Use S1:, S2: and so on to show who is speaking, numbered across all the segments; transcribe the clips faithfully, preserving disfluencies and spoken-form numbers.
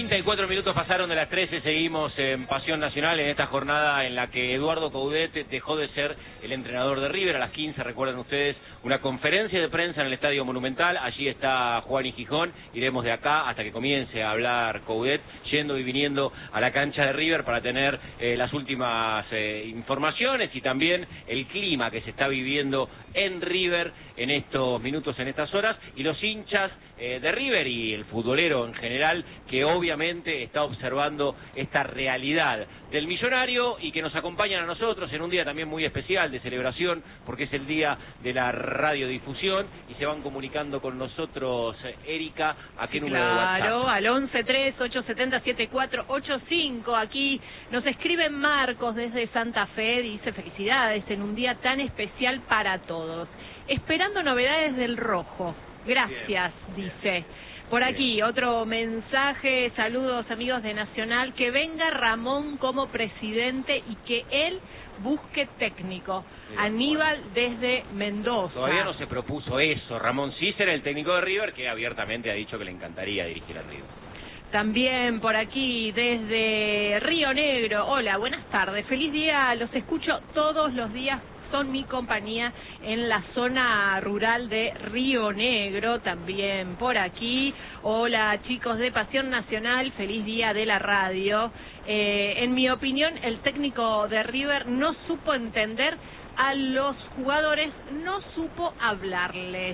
S1: treinta y cuatro minutos pasaron de las trece, seguimos en Pasión Nacional en esta jornada en la que Eduardo Coudet dejó de ser el entrenador de River. A las quince, recuerden ustedes, una conferencia de prensa en el Estadio Monumental. Allí está Juan y Gijón. Iremos de acá hasta que comience a hablar Coudet, yendo y viniendo a la cancha de River para tener eh, las últimas eh, informaciones y también el clima que se está viviendo en River en estos minutos, en estas horas, y los hinchas eh, de River y el futbolero en general que obviamente está observando esta realidad del millonario y que nos acompañan a nosotros en un día también muy especial de celebración, porque es el día de la radiodifusión, y se van comunicando con nosotros. Erika, ¿a qué número de WhatsApp?
S2: Claro, al once tres ocho siete cero siete cuatro ocho cinco. Aquí nos escribe Marcos desde Santa Fe, dice: felicidades en un día tan especial para todos. Esperando novedades del rojo. Gracias, bien, dice. Bien. Por aquí, bien, otro mensaje: saludos amigos de Nacional, que venga Ramón como presidente y que él busque técnico. Bien, Aníbal, bueno, desde Mendoza.
S1: Todavía no se propuso eso. Ramón sí será el técnico de River, que abiertamente ha dicho que le encantaría dirigir a River.
S2: También por aquí, desde Río Negro. Hola, buenas tardes, feliz día, los escucho todos los días, son mi compañía en la zona rural de Río Negro. También por aquí, hola chicos de Pasión Nacional, feliz día de la radio. Eh, en mi opinión, el técnico de River no supo entender a los jugadores, no supo hablarles.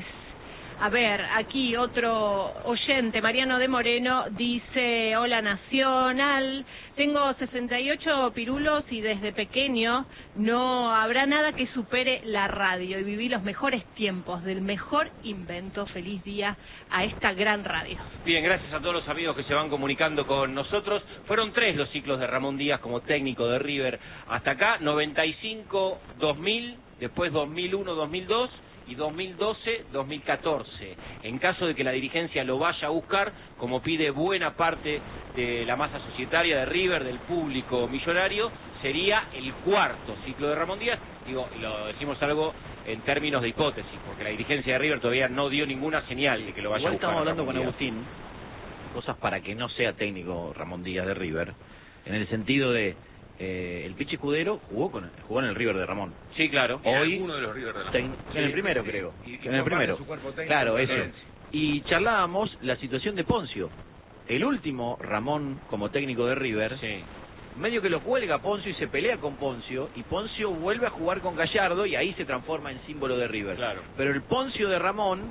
S2: A ver, aquí otro oyente, Mariano de Moreno, dice: hola Nacional, tengo sesenta y ocho pirulos y desde pequeño no habrá nada que supere la radio y viví los mejores tiempos del mejor invento. Feliz día a esta gran radio.
S1: Bien, gracias a todos los amigos que se van comunicando con nosotros. Fueron tres los ciclos de Ramón Díaz como técnico de River hasta acá: noventa y cinco, dos mil, después dos mil uno, dos mil dos y dos mil doce, dos mil catorce. En caso de que la dirigencia lo vaya a buscar, como pide buena parte de la masa societaria de River, del público millonario, sería el cuarto ciclo de Ramón Díaz. Digo, lo decimos algo en términos de hipótesis, porque la dirigencia de River todavía no dio ninguna señal de que lo vaya
S3: Igual
S1: a buscar.
S3: Estamos hablando
S1: Ramón
S3: con
S1: Díaz.
S3: Agustín, cosas para que no sea técnico Ramón Díaz de River, en el sentido de Eh, el Pichi Escudero jugó con jugó en el River de Ramón.
S1: Sí, claro.
S3: Hoy
S4: uno de los River de Ramón.
S3: Ten,
S4: Sí,
S3: en el primero,
S4: sí,
S3: creo.
S4: Y, y
S3: en el primero. Claro, eso. Y charlábamos la situación de Poncio. El último Ramón como técnico de River,
S1: sí,
S3: medio que lo cuelga Poncio y se pelea con Poncio, y Poncio vuelve a jugar con Gallardo y ahí se transforma en símbolo de River.
S1: Claro.
S3: Pero el Poncio de Ramón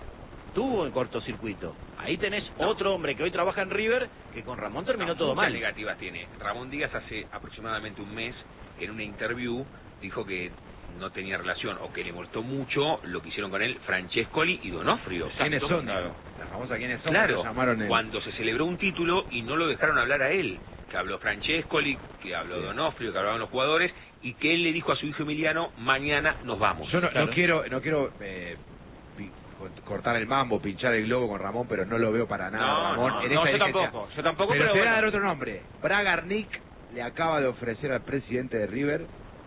S3: tuvo el cortocircuito. Ahí tenés no. otro hombre que hoy trabaja en River, que con Ramón terminó
S4: no,
S3: todo mal.
S4: Negativas tiene. Ramón Díaz hace aproximadamente un mes, en una interview, dijo que no tenía relación, o que le molestó mucho lo que hicieron con él Francescoli y Donofrio.
S5: ¿Quiénes son?
S4: Claro.
S5: La famosa ¿quiénes son?
S4: Claro,
S5: llamaron el...
S4: cuando se celebró un título y no lo dejaron hablar a él, que habló Francescoli, que habló sí. Donofrio, que hablaban los jugadores, y que él le dijo a su hijo Emiliano: mañana nos vamos.
S5: Yo no,
S4: claro.
S5: no quiero, no quiero eh, cortar el mambo, pinchar el globo con Ramón, pero no lo veo para nada.
S1: No,
S5: Ramón,
S1: no,
S5: en
S1: no
S5: esta
S1: yo
S5: dirigencia.
S1: tampoco, yo tampoco,
S5: pero,
S1: pero
S5: te voy a
S1: bueno.
S5: dar otro nombre. Bragarnik le acaba de ofrecer al presidente de River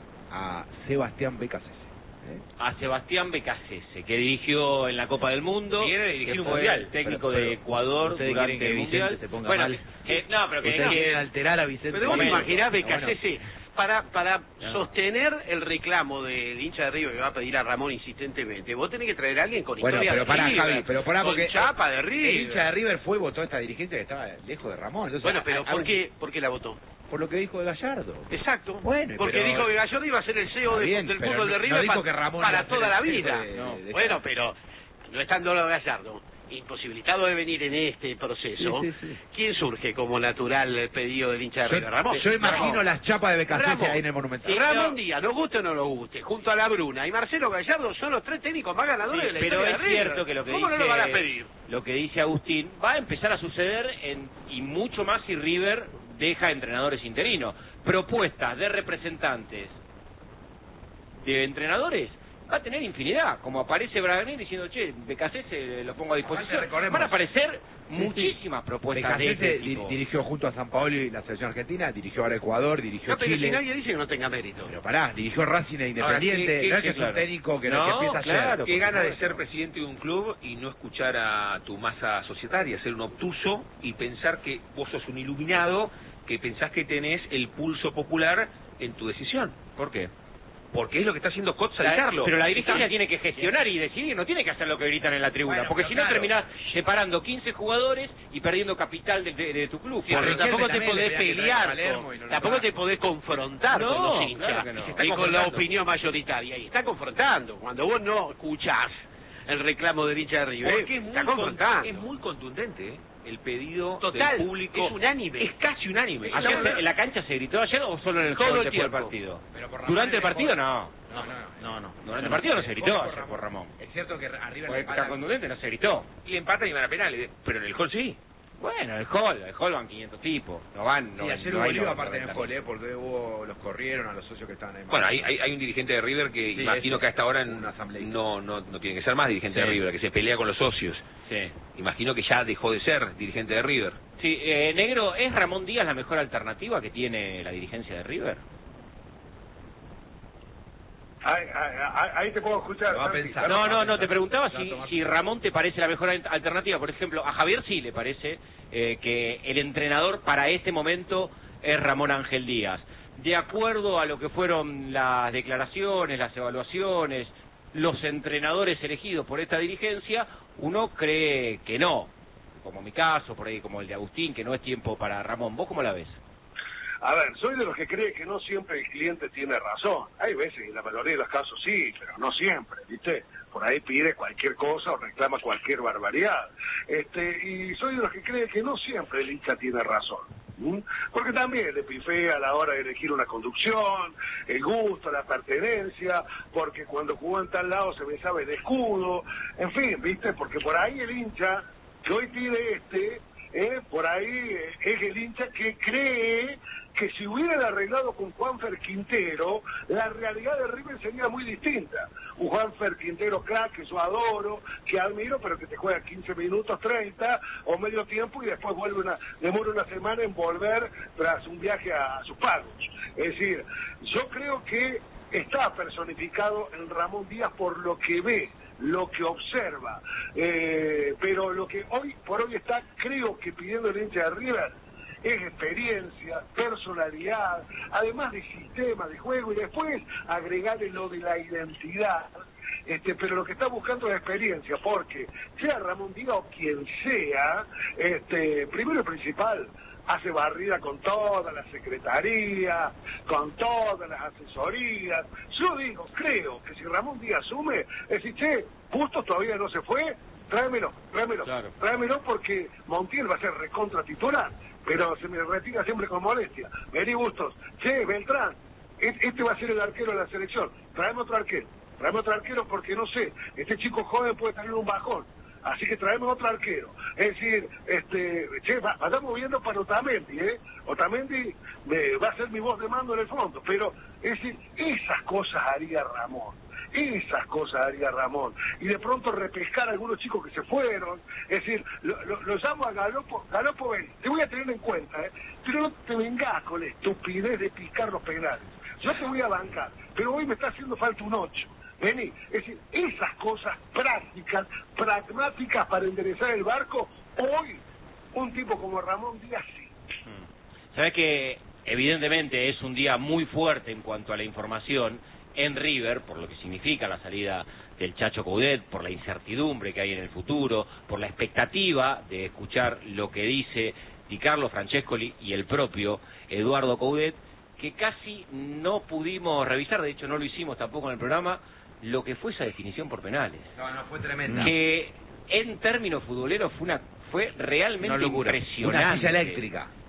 S5: a Sebastián Becasese. ¿eh?
S1: A Sebastián Becasese, que dirigió en la Copa del Mundo,
S4: viene de dirigir un
S1: fue
S4: mundial,
S1: técnico
S3: pero, pero,
S1: de Ecuador durante
S3: que
S1: el mundial.
S3: Vicente se ponga
S1: bueno,
S3: mal.
S1: eh, no, pero que,
S3: Ustedes
S1: que
S3: quieren alterar a Vicente.
S6: Pero vos me
S1: Momento.
S6: imaginás
S3: Bueno.
S6: Becasese para para
S1: No.
S6: sostener el reclamo del hincha de River que va a pedir a Ramón insistentemente. Vos tenés que traer a alguien con
S5: Bueno,
S6: historia
S5: pero
S6: de
S5: pará,
S6: River,
S5: Javi, pero pará,
S6: con
S5: porque
S6: chapa de River.
S5: el hincha de River fue y votó a esta dirigencia que estaba lejos de Ramón. Entonces,
S6: Bueno, pero
S5: a-
S6: ¿por
S5: a-
S6: qué, ¿por qué la votó?
S5: Por lo que dijo de Gallardo.
S6: Exacto.
S5: Bueno,
S6: porque
S5: pero-
S6: dijo que Gallardo iba a ser el C E O
S5: Está
S6: de-
S5: bien,
S6: del
S5: pero
S6: fútbol
S5: no-
S6: de
S5: no
S6: River
S5: dijo
S6: pa-
S5: que Ramón
S6: para
S5: iba a ser
S6: toda
S5: el
S6: la
S5: C E O
S6: vida.
S5: de-
S6: No.
S5: de-
S6: Bueno, pero no estando Gallardo, imposibilitado de venir en este proceso,
S5: Sí, sí, sí.
S6: ¿quién surge como natural pedido del hincha de
S5: Yo,
S6: River? Ramón.
S5: yo imagino
S6: Ramón.
S5: las chapas de Becasese
S6: Ramón.
S5: ahí en el Monumental.
S6: Ramón Díaz, nos guste o no nos guste, junto a la Bruna y Marcelo Gallardo son los tres técnicos más ganadores
S1: Sí,
S6: de la
S1: pero
S6: historia
S1: es
S6: de River.
S1: cierto que lo que
S6: ¿Cómo
S1: dice,
S6: no lo van a pedir?
S1: lo que dice Agustín va a empezar a suceder en, y mucho más si River deja entrenadores interinos. Propuestas de representantes de entrenadores va a tener infinidad, como aparece Braganini diciendo, che, Becasese lo pongo a disposición. Van a aparecer muchísimas propuestas de este
S5: Becasese
S1: tipo.
S5: dirigió junto a San Paoli la selección argentina, dirigió ahora Ecuador, dirigió
S6: No, pero
S5: Chile.
S6: si nadie dice que no tenga mérito.
S5: Pero pará, dirigió Racing e Independiente,
S4: Ahora, ¿qué- qué-
S5: no es
S1: sí,
S5: que es
S1: claro.
S5: un técnico que,
S1: No,
S5: que empieza
S1: claro.
S5: ayer.
S4: ¿Qué gana de
S5: supuesto.
S4: ser presidente de un club y no escuchar a tu masa societaria, ser un obtuso y pensar que vos sos un iluminado, que pensás que tenés el pulso popular en tu decisión?
S1: ¿Por qué?
S4: Porque es lo que está haciendo Cotza
S1: La-
S4: y Carlos.
S1: pero la dirigencia tiene que gestionar y decidir, no tiene que hacer lo que gritan en la tribuna,
S5: Bueno,
S1: porque
S5: pero
S1: si no
S5: claro.
S1: terminás separando quince jugadores y perdiendo capital de, de- de tu club.
S6: Sí, pero
S1: Porque
S6: tampoco te
S5: también
S6: podés
S5: le tenía que traer
S6: pelear,
S5: a Palermo
S6: con-
S5: y no lo
S6: tampoco
S5: trajo.
S6: te podés confrontar
S1: No,
S6: con los hinchas
S1: claro que no.
S6: y
S1: Se está
S6: con la
S1: confrontando.
S6: opinión mayoritaria. Y está confrontando. Cuando vos no escuchás el reclamo del hincha de River,
S4: Porque es muy,
S6: está
S4: con-
S6: confrontando.
S4: es muy contundente, ¿eh? El pedido
S6: Total,
S4: del público.
S6: es unánime.
S4: Es casi unánime.
S1: ¿Ayer
S4: La verdad-
S1: en la cancha se gritó ayer o solo en el
S6: Todo
S1: gol
S6: el
S1: después del
S6: tiempo.
S1: partido?
S5: Pero por Ramón
S1: Durante el
S5: es
S1: partido
S5: gol.
S1: no.
S5: No, no,
S3: No, no.
S1: Durante el partido no se gritó
S5: Gol por
S1: ayer por Ramón.
S5: Es cierto que arriba
S1: Fue
S5: le
S1: tan
S5: paran-
S1: contundente, no se gritó.
S4: Y empatan y van a penales, pero en el gol sí.
S1: Bueno, el hall, el hall van quinientos tipos, no van, no
S5: Sí, ayer
S1: no
S5: hubo
S1: hay
S5: lío
S1: los-
S5: aparte en el
S1: los
S5: gol, ¿eh? Porque hubo, los corrieron a los socios que estaban ahí.
S4: Bueno, hay, hay, hay un dirigente de River que
S5: Sí,
S4: imagino
S5: ese.
S4: que a esta hora
S5: Una asambleísta.
S4: no, no, no tiene que ser más dirigente de
S1: Sí.
S4: River, que se pelea con los socios.
S1: Sí.
S4: Imagino que ya dejó de ser dirigente de River.
S1: Sí, eh, Negro, ¿es Ramón Díaz la mejor alternativa que tiene la dirigencia de River?
S7: Ahí, ahí, ahí te puedo escuchar.
S5: Lo va a
S7: Santi.
S5: pensar.
S1: No, no, no, te preguntaba
S5: Ya,
S1: si,
S5: Tomás.
S1: si Ramón te parece la mejor al- alternativa. Por ejemplo, a Javier sí le parece eh, que el entrenador para este momento es Ramón Ángel Díaz. De acuerdo a lo que fueron las declaraciones, las evaluaciones, los entrenadores elegidos por esta dirigencia, uno cree que no. Como mi caso, por ahí como el de Agustín, que no es tiempo para Ramón. ¿Vos cómo la ves?
S7: A ver, soy de los que cree que no siempre el cliente tiene razón. Hay veces, en la mayoría de los casos sí, pero no siempre, ¿viste? Por ahí pide cualquier cosa o reclama cualquier barbaridad. Este, y soy de los que cree que no siempre el hincha tiene razón. ¿m? Porque también le pifea a la hora de elegir una conducción, el gusto, la pertenencia, porque cuando jugó en tal lado se besaba el escudo, en fin, ¿viste? Porque por ahí el hincha que hoy tiene este... Eh, por ahí eh, es el hincha que cree que si hubieran arreglado con Juanfer Quintero, la realidad de River sería muy distinta. Un Juanfer Quintero crack que yo adoro, que admiro, pero que te juega quince minutos, treinta o medio tiempo y después vuelve una, demora una semana en volver tras un viaje a, a sus pagos. Es decir, yo creo que está personificado en Ramón Díaz por lo que ve, lo que observa, eh, pero lo que hoy por hoy está, creo que pidiendo el hincha de River es experiencia, personalidad, además de sistema de juego y después agregarle lo de la identidad. Este, pero lo que está buscando es experiencia, porque sea Ramón Díaz o quien sea, este, primero y principal, hace barrida con toda la secretaría, con todas las asesorías. Yo digo, creo que si Ramón Díaz asume, es decir, che, Bustos todavía no se fue, tráemelo, tráemelo,
S1: Claro.
S7: tráemelo porque Montiel va a ser recontra titular, pero se me retira siempre con molestia. Vení Bustos, che, Beltrán, e- este va a ser el arquero de la selección, tráeme otro arquero, tráeme otro arquero porque no sé, este chico joven puede tener un bajón. Así que traemos otro arquero. Es decir, este, che, va, vayamos viendo para Otamendi, ¿eh? Otamendi me, va a ser mi voz de mando en el fondo, pero, es decir, esas cosas haría Ramón. Esas cosas haría Ramón. Y de pronto repescar a algunos chicos que se fueron. Es decir, lo, lo, lo llamo a Galopo, Galopo, ven, te voy a tener en cuenta, ¿eh? Pero no te vengas con la estupidez de picar los penales. Yo te voy a bancar, pero hoy me está haciendo falta un ocho. Vení, es decir, esas cosas prácticas, pragmáticas para enderezar el barco, hoy un tipo como Ramón Díaz sí.
S1: Sabes que evidentemente es un día muy fuerte en cuanto a la información en River, por lo que significa la salida del Chacho Coudet, por la incertidumbre que hay en el futuro, por la expectativa de escuchar lo que dice Di Carlo Francescoli y el propio Eduardo Coudet, que casi no pudimos revisar, de hecho no lo hicimos tampoco en el programa, lo que fue esa definición por penales.
S5: No, no, fue tremenda.
S1: Que en términos futboleros fue una fue realmente
S5: Una locura.
S1: impresionante.
S5: Una silla eléctrica.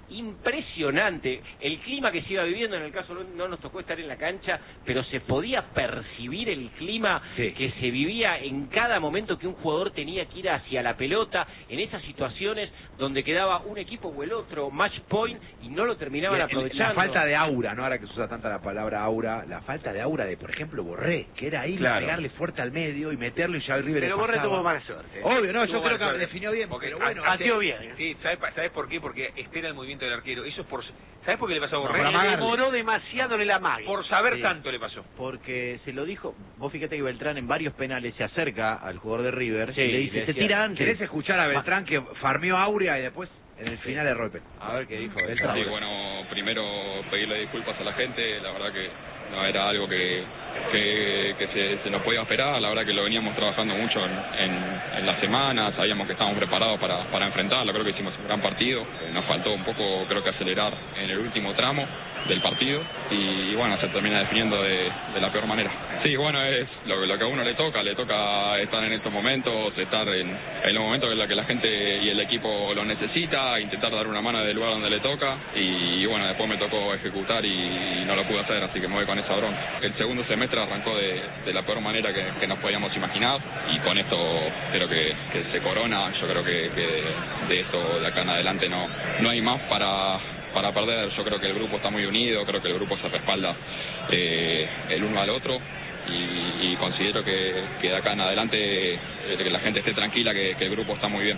S1: impresionante. El clima que se iba viviendo, en el caso no nos tocó estar en la cancha, pero se podía percibir el clima
S5: sí.
S1: que se vivía en cada momento que un jugador tenía que ir hacia la pelota, en esas situaciones donde quedaba un equipo o el otro, match point, y no lo terminaban
S5: Y
S1: aprovechando.
S5: La falta de aura, ¿no? Ahora que se usa tanta la palabra aura, la falta de aura de, por ejemplo, Borré, que era ir
S1: Claro.
S5: a pegarle fuerte al medio y meterlo y ya el River
S6: Pero
S5: le
S6: Borré
S5: pasaba.
S6: tuvo mala suerte.
S5: Obvio, no,
S4: Tuvo
S5: yo creo
S4: mala
S5: que
S4: suerte.
S5: definió bien,
S4: Porque
S5: pero
S4: a-
S5: bueno.
S6: Pateó bien. ¿eh?
S4: Sí, ¿sabes, ¿sabes por qué? Porque espera el movimiento del arquero. Eso es por... ¿Sabes por qué le pasó a Borré?
S5: por
S6: Le
S5: amagarle.
S6: demoró demasiado en el amague.
S4: Por saber
S3: Sí.
S4: tanto le pasó.
S3: Porque se lo dijo, vos fíjate que Beltrán en varios penales se acerca al jugador de River
S1: Sí,
S3: y le dice,
S1: le
S3: se
S1: decía,
S3: tira antes.
S5: ¿Querés escuchar a Beltrán que farmeó Aurea y después en el final erró el penal?
S1: A ver qué dijo
S5: Beltrán.
S8: Sí, bueno, primero pedirle disculpas a la gente, la verdad que no era algo que, que, que se, se nos podía esperar, la verdad que lo veníamos trabajando mucho en, en, en la semana, sabíamos que estábamos preparados para, para enfrentarlo, creo que hicimos un gran partido, eh, nos faltó un poco creo que acelerar en el último tramo del partido y, y bueno, se termina definiendo de, de la peor manera. Sí, bueno, es lo, lo que a uno le toca, le toca estar en estos momentos, estar en, en los momentos en los que la gente y el equipo lo necesita, intentar dar una mano del lugar donde le toca y, y bueno, después me tocó ejecutar y, y no lo pude hacer, así que me voy con esa bronca. El segundo semestre arrancó de, de la peor manera que, que nos podíamos imaginar y con esto creo que, que se corona, yo creo que, que de esto de acá en adelante no, no hay más para... para perder. Yo creo que el grupo está muy unido, creo que el grupo se respalda eh, el uno al otro y, y considero que, que de acá en adelante eh, que la gente esté tranquila, que, que el grupo está muy bien.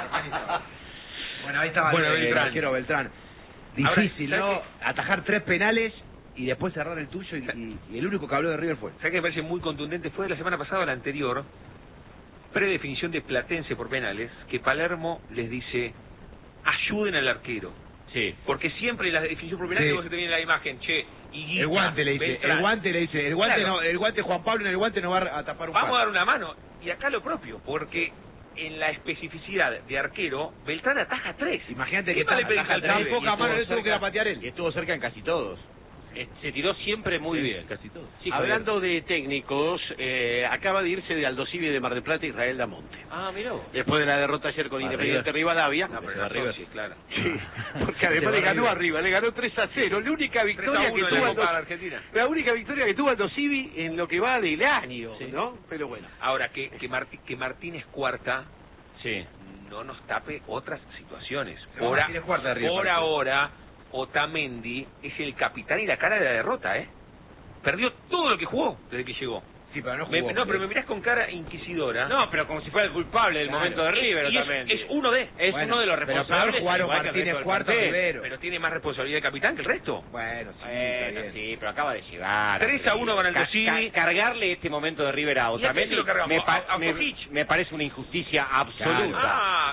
S5: Bueno, ahí estaba
S4: Bueno,
S5: el, el
S4: Beltrán.
S5: arquero Beltrán.
S4: Ahora,
S5: Difícil,
S4: ¿sabes
S5: ¿no? Atajar tres penales y después cerrar el tuyo y, y- y el único que habló de River fue.
S4: ¿Sabes qué me parece muy contundente? Fue la semana pasada o la anterior, predefinición de Platense por penales, que Palermo les dice, ayuden al arquero.
S1: Sí.
S4: Porque siempre la definición por penales
S5: Sí.
S4: vos se te viene la imagen, che, y
S5: El guante le dice,
S4: Beltrán.
S5: el guante le dice, el guante
S4: Claro.
S5: no, el guante Juan Pablo en el guante no va a tapar un
S4: Vamos a
S5: palo.
S4: dar una mano. Y acá lo propio, porque en la especificidad de arquero, Beltrán ataja tres.
S5: Imagínate que
S4: ¿Qué más le pedís
S5: ataja
S4: al
S5: tan
S4: pibe?
S5: poca
S3: Y
S5: mano,
S3: estuvo
S5: le tuvo que ir a
S3: cerca-
S5: patear
S3: Y
S5: él.
S3: estuvo cerca en casi todos.
S1: Eh, Se tiró siempre muy bien.
S3: Casi todos.
S1: Sí, Javier.
S6: Hablando de técnicos, eh, acaba de irse de Aldo Civi de Mar del Plata Israel Damonte.
S1: Ah, mirá vos.
S6: Después de la derrota ayer con
S3: A
S6: Independiente Rivadavia.
S4: No, pero
S3: Se va
S4: no,
S3: River.
S4: sí, claro.
S6: Sí, porque además le ganó arriba, le ganó tres a cero. La única
S4: tres a
S6: victoria que
S4: uno en
S6: tuvo
S4: la
S6: Aldo,
S4: Copa de Argentina.
S6: la única victoria que tuvo Aldo Civi en lo que va del año,
S3: Sí.
S6: ¿no? Pero bueno.
S4: Ahora, que, que, Martí- que Martínez Cuarta
S1: Sí.
S4: no nos tape otras situaciones.
S5: Se va
S4: Por, a-
S5: Martínez Cuarta de River,
S4: por
S5: parece.
S4: ahora, Otamendi es el capitán y la cara de la derrota, ¿eh? Perdió todo lo que jugó desde que llegó.
S5: Sí, pero no
S4: Me-
S5: jugó.
S4: no, pero me mirás con cara inquisidora.
S1: No, pero como si fuera el culpable del
S5: Claro.
S1: momento de River
S4: Y es,
S1: también.
S4: es uno de.
S1: Es
S5: Bueno,
S1: uno de los
S5: pero
S1: responsables.
S5: peor jugaron
S1: igual que el
S5: Martínez
S1: resto del
S5: Cuarta
S1: plantel.
S5: Rivero.
S4: Pero tiene más responsabilidad de capitán que el resto.
S5: Bueno, sí, está
S1: Bueno,
S5: bien.
S1: sí, pero acaba de llegar.
S4: tres a uno con el
S1: Ca-
S4: Civi.
S1: ca- Cargarle este momento de River a
S4: ¿Y a quién
S1: Otamendi
S4: se lo cargamos?
S1: me, pa-
S4: ¿A- a
S1: me-
S4: Kojic?
S1: me parece una injusticia absoluta.
S4: Ah,